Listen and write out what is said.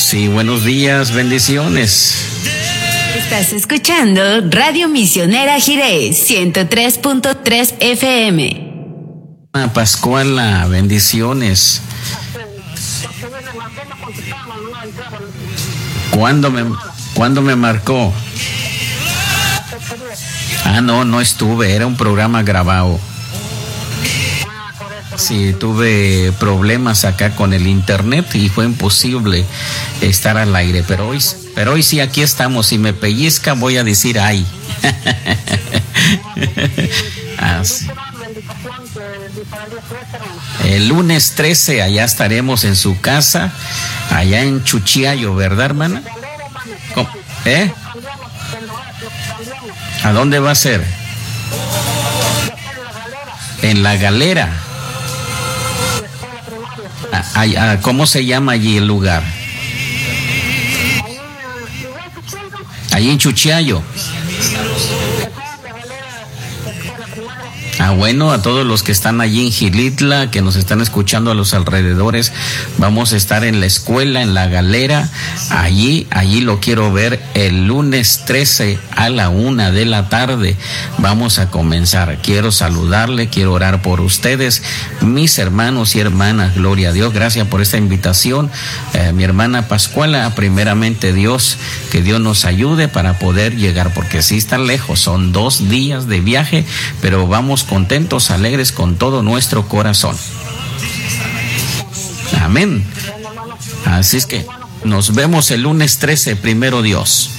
Sí, buenos días, bendiciones. Estás escuchando Radio Misionera Jiré, 103.3 FM. Pascuala, bendiciones. ¿Cuándo me marcó? No estuve, era un programa grabado. Sí, tuve problemas acá con el internet y fue imposible estar al aire, pero hoy sí aquí estamos. Si me pellizca voy a decir ay. Así. El lunes 13 allá estaremos en su casa, allá en Chuchiayo, ¿verdad, hermana? ¿Cómo? ¿A dónde va a ser? En La Galera. ¿Cómo se llama allí el lugar? Allí en Chuchiayo. Bueno, a todos los que están allí en Gilitla, que nos están escuchando a los alrededores, vamos a estar en la escuela, en La Galera. Allí lo quiero ver el lunes 13 a la 1 de la tarde. Vamos a comenzar. Quiero saludarle, quiero orar por ustedes, mis hermanos y hermanas. Gloria a Dios. Gracias por esta invitación. Mi hermana Pascuala, primeramente Dios, que Dios nos ayude para poder llegar, porque sí están lejos, son 2 días de viaje, pero vamos contentos, alegres con todo nuestro corazón. Amén. Así es que nos vemos el lunes 13, primero Dios.